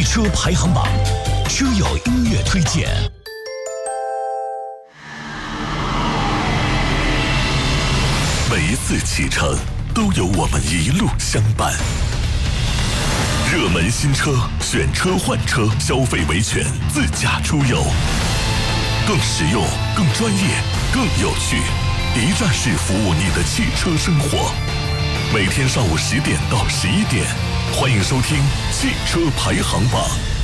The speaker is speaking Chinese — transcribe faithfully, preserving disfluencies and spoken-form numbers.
车排行榜，车友音乐推荐。每一次启程，都有我们一路相伴。热门新车，选车换车，消费维权，自驾出游，更实用、更专业、更有趣，一站式服务你的汽车生活。每天上午十点到十一点，欢迎收听汽车排行榜。